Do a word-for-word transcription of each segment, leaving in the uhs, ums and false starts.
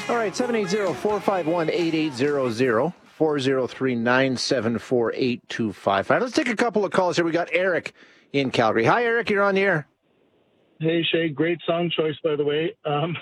All right, seven eight zero, four five one, eight eight zero zero, four zero three, nine seven four, eight two five five. Let's take a couple of calls here. We got Eric in Calgary. Hi, Eric. You're on the air. Hey, Shay. Great song choice, by the way. Um,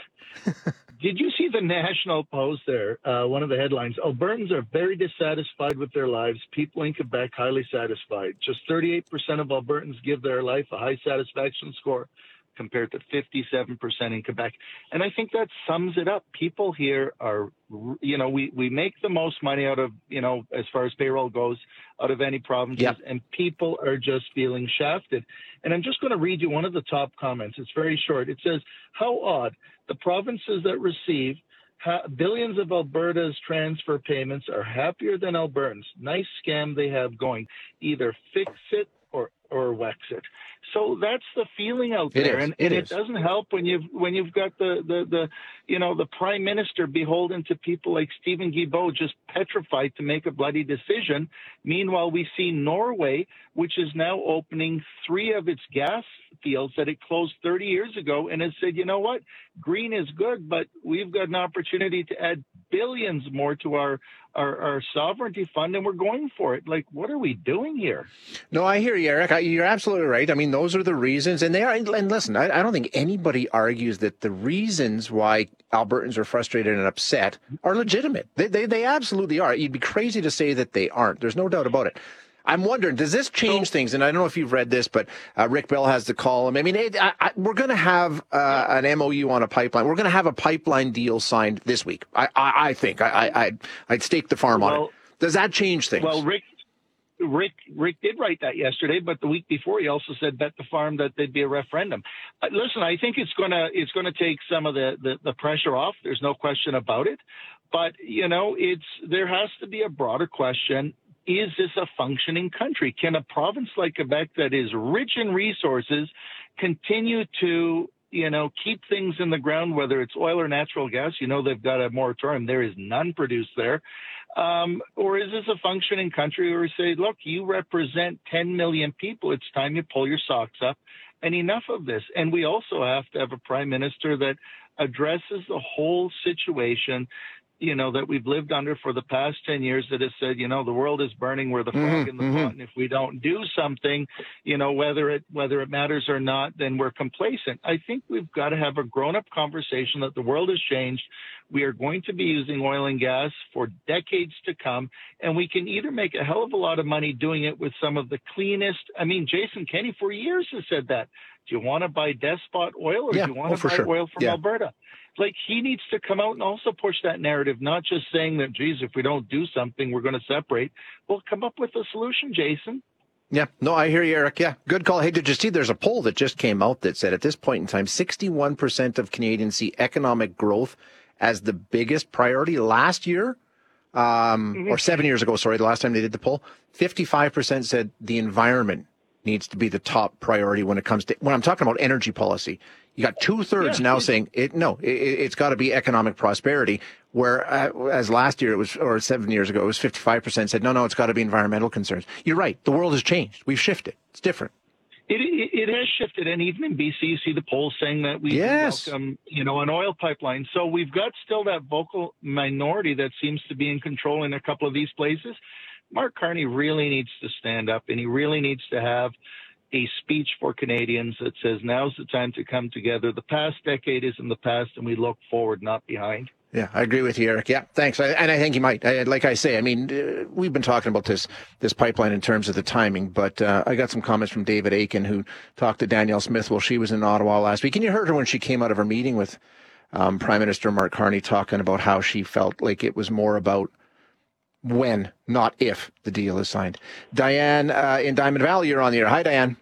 did you see the National Post there? Uh, one of the headlines, Albertans are very dissatisfied with their lives. People in Quebec highly satisfied. Just thirty-eight percent of Albertans give their life a high satisfaction score compared to fifty-seven percent in Quebec. And I think that sums it up. People here are, you know, we, we make the most money out of, you know, as far as payroll goes, out of any provinces, yep. And people are just feeling shafted. And I'm just going to read you one of the top comments. It's very short. It says, how odd. The provinces that receive ha- billions of Alberta's transfer payments are happier than Albertans. Nice scam they have going. Either fix it or or wax it. So that's the feeling out there, and, and it, it doesn't help when you've when you've got the, the, the you know the Prime Minister beholden to people like Stephen Guilbeault, just petrified to make a bloody decision. Meanwhile, we see Norway, which is now opening three of its gas fields that it closed thirty years ago, and has said, you know what, green is good, but we've got an opportunity to add billions more to our Our, our sovereignty fund, and we're going for it. Like, what are we doing here? No, I hear you, Eric. I, you're absolutely right. I mean, those are the reasons, and they are. And listen, I, I don't think anybody argues that the reasons why Albertans are frustrated and upset are legitimate. They, they, they absolutely are. You'd be crazy to say that they aren't. There's no doubt about it. I'm wondering, does this change so, things? And I don't know if you've read this, but uh, Rick Bell has the column. I mean, it, I, I, we're going to have uh, an M O U on a pipeline. We're going to have a pipeline deal signed this week. I, I, I think. I, I, I'd, I'd stake the farm well, on it. Does that change things? Well, Rick, Rick, Rick did write that yesterday, but the week before he also said, bet the farm that there'd be a referendum. Uh, listen, I think it's going to it's going to take some of the, the, the pressure off. There's no question about it. But, you know, it's there has to be a broader question. Is this a functioning country? Can a province like Quebec that is rich in resources continue to, you know, keep things in the ground, whether it's oil or natural gas? You know, they've got a moratorium. There is none produced there. Um, or is this a functioning country where we say, look, you represent ten million people. It's time you pull your socks up and enough of this. And we also have to have a prime minister that addresses the whole situation, you know, that we've lived under for the past ten years, that has said, you know, the world is burning, we're the frog mm-hmm, in the mm-hmm. pot. And if we don't do something, you know, whether it whether it matters or not, then we're complacent. I think we've got to have a grown-up conversation that the world has changed. We are going to be using oil and gas for decades to come, and we can either make a hell of a lot of money doing it with some of the cleanest. I mean, Jason Kenney for years has said that. Do you want to buy Despot oil or yeah, do you want oh, to buy sure. oil from yeah. Alberta? Like, he needs to come out and also push that narrative, not just saying that, geez, if we don't do something, we're going to separate. Well, come up with a solution, Jason. Yeah, no, I hear you, Eric. Yeah, good call. Hey, did you see there's a poll that just came out that said at this point in time, sixty-one percent of Canadians see economic growth as the biggest priority. Last year, um, mm-hmm. or seven years ago, sorry, the last time they did the poll, fifty-five percent said the environment needs to be the top priority when it comes to, when I'm talking about energy policy. You got two thirds yeah, now saying it. No, it, it's got to be economic prosperity. Where uh, as last year it was, or seven years ago, it was fifty-five percent said no, no, it's got to be environmental concerns. You're right. The world has changed. We've shifted. It's different. It, it, it has shifted, and even in B C, you see the polls saying that we yes. welcome, you know, an oil pipeline. So we've got still that vocal minority that seems to be in control in a couple of these places. Mark Carney really needs to stand up, and he really needs to have a speech for Canadians that says now's the time to come together. The past decade is in the past, and we look forward, not behind. Yeah, I agree with you, Eric. Yeah, thanks. I, and I think you might. I, like I say, I mean, uh, we've been talking about this this pipeline in terms of the timing, but uh, I got some comments from David Aiken, who talked to Danielle Smith while she was in Ottawa last week. And you heard her when she came out of her meeting with um, Prime Minister Mark Carney, talking about how she felt like it was more about when, not if, the deal is signed. Diane uh, in Diamond Valley, you're on the air. Hi, Diane.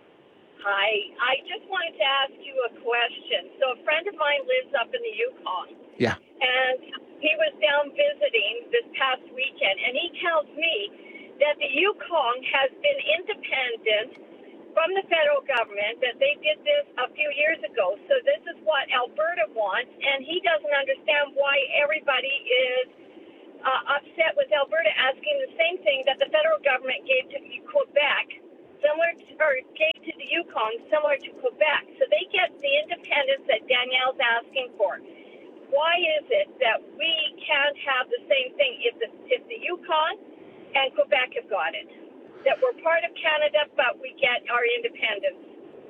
Hi. I just wanted to ask you a question. So a friend of mine lives up in the Yukon. Yeah. And he was down visiting this past weekend, and he tells me that the Yukon has been independent from the federal government, that they did this a few years ago. So this is what Alberta wants, and he doesn't understand why everybody is uh, upset with Alberta asking the same thing that the federal government gave to Quebec. Similar to, or gave to the Yukon, similar to Quebec. So they get the independence that Danielle's asking for. why is it that we can't have the same thing if the, if the Yukon and Quebec have got it? That we're part of Canada, but we get our independence.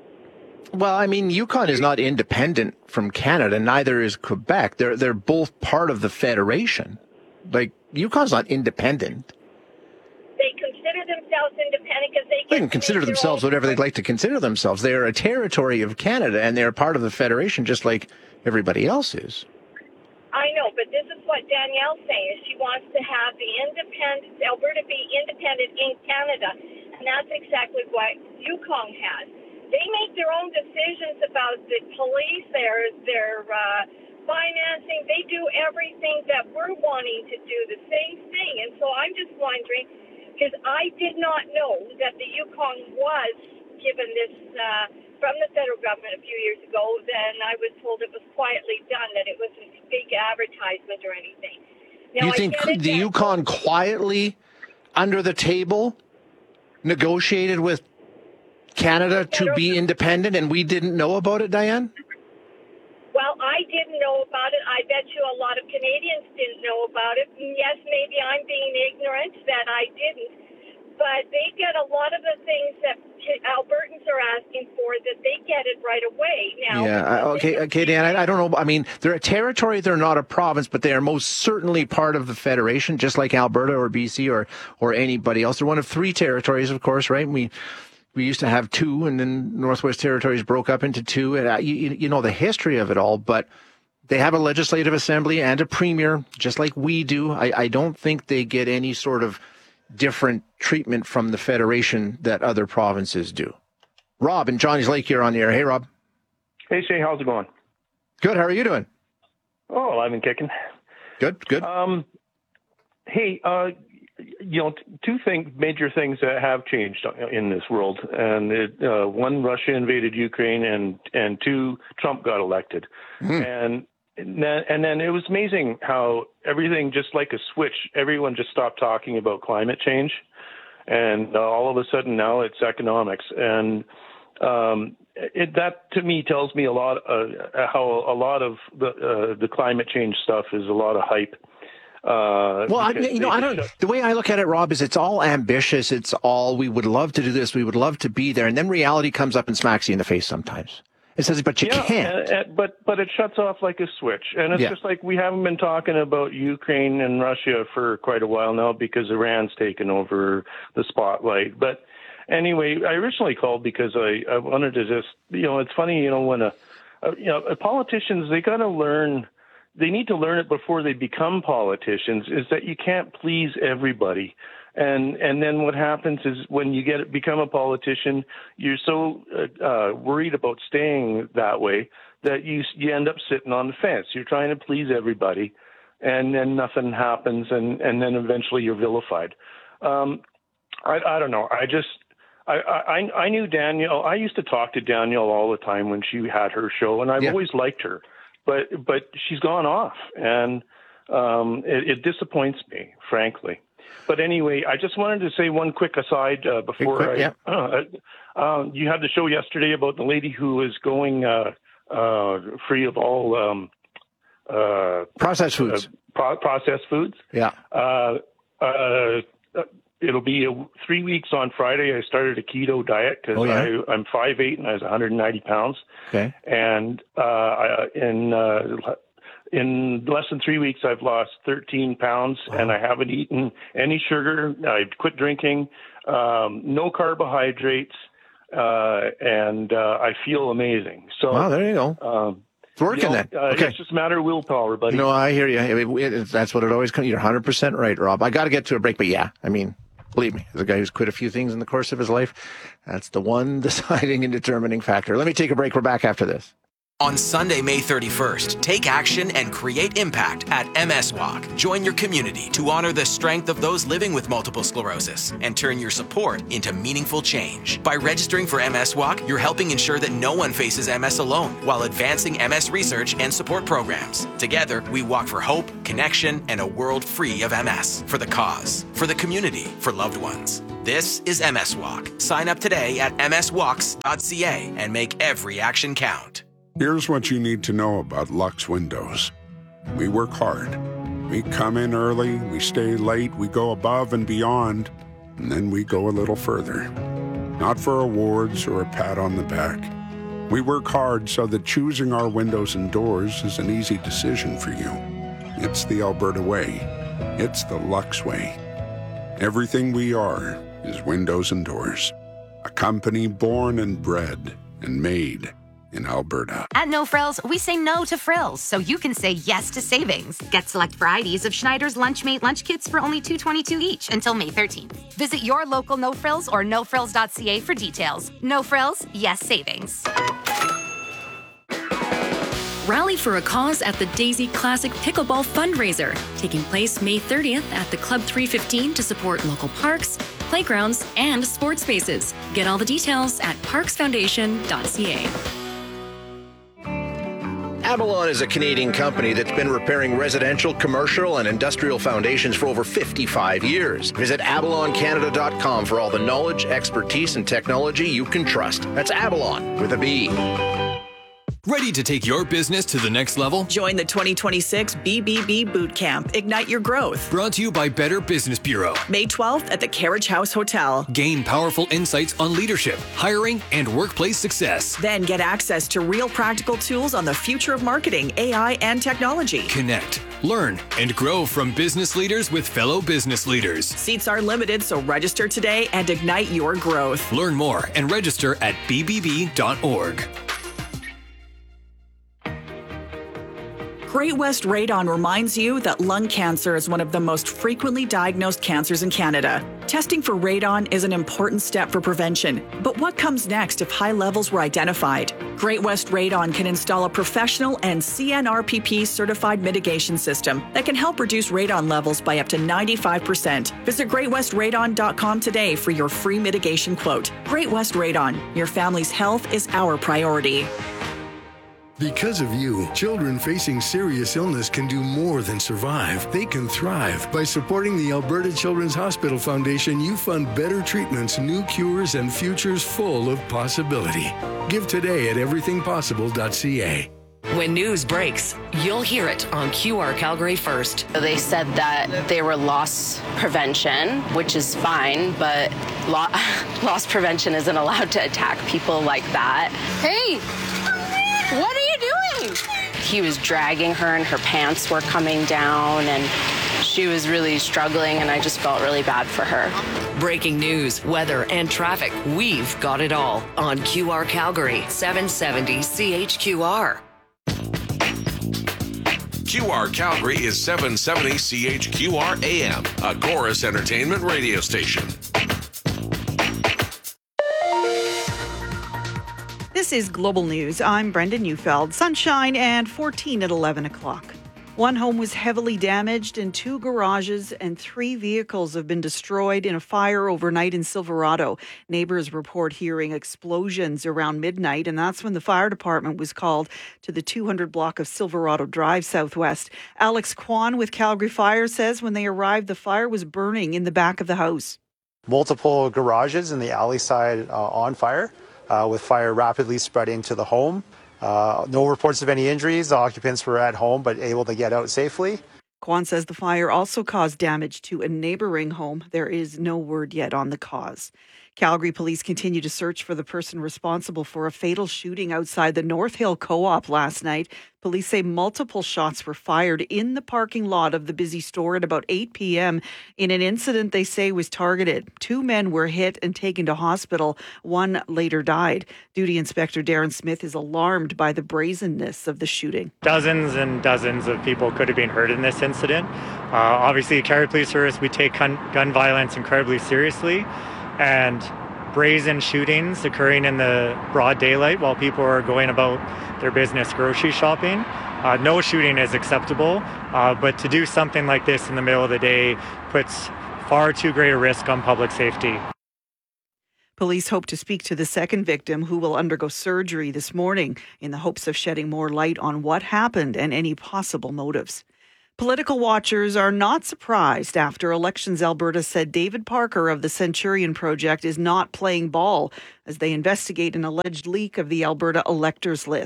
Well, I mean, Yukon is not independent from Canada, neither is Quebec. They're they're both part of the Federation. Like, Yukon's not independent. They consider themselves independent because they, they can consider themselves whatever they'd like to consider themselves. They are a territory of Canada, and they're part of the Federation just like everybody else is. I know, but this is what Danielle's saying, is she wants to have the independent, Alberta be independent in Canada, and that's exactly what Yukon has. They make their own decisions about the police, their their uh, financing. They do everything that we're wanting to do, the same thing. And so I'm just wondering, because I did not know that the Yukon was given this uh, from the federal government a few years ago. Then I was told it was quietly done, that it wasn't a big advertisement or anything. Now, you think the Yukon quietly, under the table, negotiated with Canada to be independent, and we didn't know about it, Diane? Well, I didn't know about it. I bet you a lot of Canadians didn't know about it. And yes, maybe I'm being ignorant that I didn't. But they get a lot of the things that Albertans are asking for, that they get it right away. Now, yeah, okay, okay, Dan, I, I don't know. I mean, they're a territory, they're not a province, but they are most certainly part of the Federation, just like Alberta or B C or, or anybody else. They're one of three territories, of course, right? We we used to have two, and then Northwest Territories broke up into two. And uh, you, you know the history of it all, but they have a legislative assembly and a premier, just like we do. I, I don't think they get any sort of different treatment from the Federation that other provinces do. Rob and Johnny's Lake here on the air. Hey, Rob. Hey, Shay, how's it going? Good. How are you doing? Oh, I've been kicking. Good, good. Um, hey, uh, you know, two thing, major things that have changed in this world, and it, uh, one, Russia invaded Ukraine, and and two, Trump got elected, mm. and and then, and then it was amazing how everything, just like a switch, everyone just stopped talking about climate change, and uh, all of a sudden now it's economics, and um, it, that to me tells me a lot uh, how a lot of the uh, the climate change stuff is a lot of hype. Uh, well, I, you know, I don't. The way I look at it, Rob, is it's all ambitious. It's all, we would love to do this, we would love to be there, and then reality comes up and smacks you in the face sometimes. It says, but you yeah, can't. And, and, but but it shuts off like a switch, and it's yeah. just like we haven't been talking about Ukraine and Russia for quite a while now because Iran's taken over the spotlight. But anyway, I originally called because I, I wanted to just, you know, it's funny, you know, when a, a you know, politicians, they got to learn. They need to learn it before they become politicians, is that you can't please everybody. And and then what happens is when you get become a politician, you're so uh, uh, worried about staying that way that you you end up sitting on the fence. You're trying to please everybody, and then nothing happens, and, and then eventually you're vilified. Um, I, I don't know. I just I, I I knew Danielle. I used to talk to Danielle all the time when she had her show, and I've yeah. always liked her. But but she's gone off, and um, it, it disappoints me, frankly. But anyway, I just wanted to say one quick aside uh, before quick, I. Yeah. Uh, uh, you had the show yesterday about the lady who is going uh, uh, free of all um, uh, processed foods. Uh, pro- processed foods. Yeah. Uh, uh, it'll be a, three weeks on Friday. I started a keto diet because oh, yeah? I'm five eight and I was one hundred ninety pounds. Okay. And uh, I, in uh, in less than three weeks, I've lost thirteen pounds, wow. and I haven't eaten any sugar. I've quit drinking, um, no carbohydrates, uh, and uh, I feel amazing. So, wow, there you go. Um, it's working you know, then. Uh, okay. It's just a matter of willpower, buddy. No, I hear you. It, it, that's what it always comes. You're one hundred percent right, Rob. I got to get to a break, but yeah, I mean, believe me, as a guy who's quit a few things in the course of his life, that's the one deciding and determining factor. Let me take a break. We're back after this. On Sunday, May thirty-first, take action and create impact at M S Walk. Join your community to honor the strength of those living with multiple sclerosis and turn your support into meaningful change. By registering for M S Walk, you're helping ensure that no one faces M S alone while advancing M S research and support programs. Together, we walk for hope, connection, and a world free of M S. For the cause, for the community, for loved ones. This is M S Walk. Sign up today at m s walks dot c a and make every action count. Here's what you need to know about Lux Windows. We work hard. We come in early, we stay late, we go above and beyond, and then we go a little further. Not for awards or a pat on the back. We work hard so that choosing our windows and doors is an easy decision for you. It's the Alberta way. It's the Lux way. Everything we are is windows and doors. A company born and bred and made in Alberta. At No Frills, we say no to frills, so you can say yes to savings. Get select varieties of Schneider's Lunchmate lunch kits for only two dollars and twenty-two cents each until May thirteenth. Visit your local No Frills or no frills dot c a for details. No Frills, yes savings. Rally for a cause at the Daisy Classic Pickleball Fundraiser, taking place May thirtieth at the Club three fifteen to support local parks, playgrounds, and sports spaces. Get all the details at parks foundation dot c a. Avalon is a Canadian company that's been repairing residential, commercial, and industrial foundations for over fifty-five years. Visit avalon canada dot com for all the knowledge, expertise, and technology you can trust. That's Avalon with a B. Ready to take your business to the next level? Join the twenty twenty-six B B B Boot Camp. Ignite your growth. Brought to you by Better Business Bureau. May twelfth at the Carriage House Hotel. Gain powerful insights on leadership, hiring, and workplace success. Then get access to real practical tools on the future of marketing, A I, and technology. Connect, learn, and grow from business leaders with fellow business leaders. Seats are limited, so register today and ignite your growth. Learn more and register at b b b dot org. Great West Radon reminds you that lung cancer is one of the most frequently diagnosed cancers in Canada. Testing for radon is an important step for prevention. But what comes next if high levels were identified? Great West Radon can install a professional and C N R P P certified mitigation system that can help reduce radon levels by up to ninety-five percent. Visit great west radon dot com today for your free mitigation quote. Great West Radon, your family's health is our priority. Because of you, children facing serious illness can do more than survive. They can thrive. By supporting the Alberta Children's Hospital Foundation, you fund better treatments, new cures, and futures full of possibility. Give today at everything possible dot c a. When news breaks, you'll hear it on Q R Calgary First. They said that they were loss prevention, which is fine, but lo- loss prevention isn't allowed to attack people like that. Hey! What are you doing? He was dragging her and her pants were coming down and she was really struggling and I just felt really bad for her. Breaking news, weather, and traffic. We've got it all on Q R Calgary, seven seventy C H Q R. Q R Calgary is seven seventy C H Q R A M, a Chorus Entertainment radio station. This is Global News. I'm Brenda Neufeld. Sunshine and fourteen at eleven o'clock. One home was heavily damaged and two garages and three vehicles have been destroyed in a fire overnight in Silverado. Neighbors report hearing explosions around midnight, and that's when the fire department was called to the two hundred block of Silverado Drive Southwest. Alex Kwan with Calgary Fire says when they arrived, the fire was burning in the back of the house. Multiple garages in the alley side uh, on fire. Uh, with fire rapidly spreading to the home. Uh, no reports of any injuries. The occupants were at home but able to get out safely. Kwan says the fire also caused damage to a neighboring home. There is no word yet on the cause. Calgary police continue to search for the person responsible for a fatal shooting outside the North Hill Co-op last night. Police say multiple shots were fired in the parking lot of the busy store at about eight p.m. in an incident they say was targeted. Two men were hit and taken to hospital. One later died. Duty Inspector Darren Smith is alarmed by the brazenness of the shooting. Dozens and dozens of people could have been hurt in this incident. Uh, obviously, at Calgary Police Service, we take gun, gun violence incredibly seriously. And brazen shootings occurring in the broad daylight while people are going about their business grocery shopping. Uh, no shooting is acceptable, uh, but to do something like this in the middle of the day puts far too great a risk on public safety. Police hope to speak to the second victim, who will undergo surgery this morning, in the hopes of shedding more light on what happened and any possible motives. Political watchers are not surprised after Elections Alberta said David Parker of the Centurion Project is not playing ball as they investigate an alleged leak of the Alberta electors list.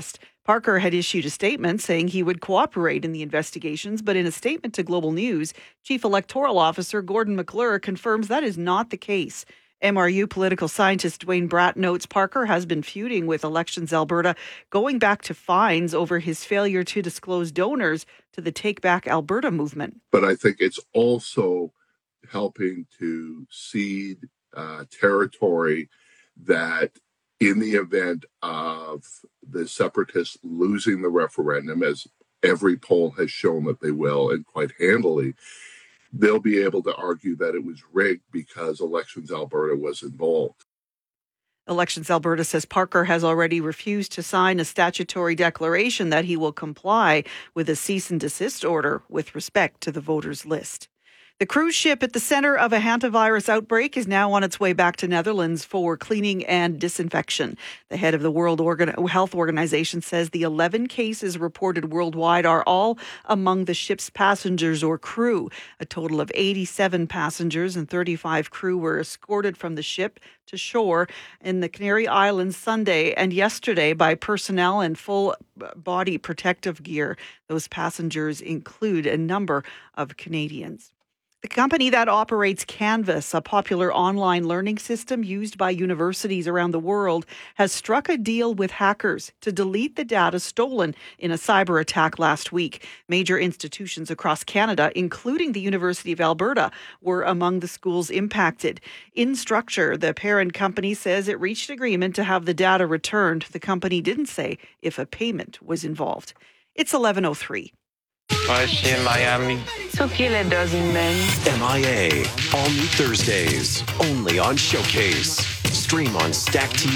Parker had issued a statement saying he would cooperate in the investigations, but in a statement to Global News, Chief Electoral Officer Gordon McClure confirms that is not the case. M R U political scientist Dwayne Bratt notes Parker has been feuding with Elections Alberta, going back to fines over his failure to disclose donors to the Take Back Alberta movement. But I think it's also helping to seed uh, territory that in the event of the separatists losing the referendum, as every poll has shown that they will, and quite handily, they'll be able to argue that it was rigged because Elections Alberta was involved. Elections Alberta says Parker has already refused to sign a statutory declaration that he will comply with a cease and desist order with respect to the voters list. The cruise ship at the center of a hantavirus outbreak is now on its way back to Netherlands for cleaning and disinfection. The head of the World Organ- Health Organization says the eleven cases reported worldwide are all among the ship's passengers or crew. A total of eighty-seven passengers and thirty-five crew were escorted from the ship to shore in the Canary Islands Sunday and yesterday by personnel in full body protective gear. Those passengers include a number of Canadians. The company that operates Canvas, a popular online learning system used by universities around the world, has struck a deal with hackers to delete the data stolen in a cyber attack last week. Major institutions across Canada, including the University of Alberta, were among the schools impacted. Instructure, the parent company, says it reached agreement to have the data returned. The company didn't say if a payment was involved. It's eleven oh three. Ouais, je suis in Miami. So qu'il est dans une main. M I A, all new Thursdays, only on Showcase. Stream on Stack T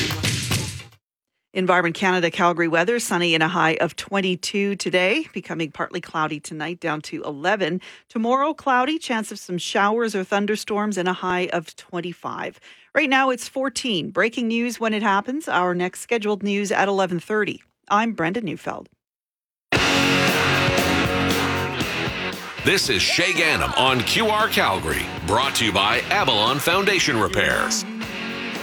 V. Environment Canada Calgary weather, sunny and a high of twenty-two today, becoming partly cloudy tonight down to eleven. Tomorrow, cloudy, chance of some showers or thunderstorms and a high of twenty-five. Right now, it's fourteen. Breaking news when it happens. Our next scheduled news at eleven thirty. I'm Brenda Neufeld. This is Shay Gannam on Q R Calgary, brought to you by Avalon Foundation Repairs.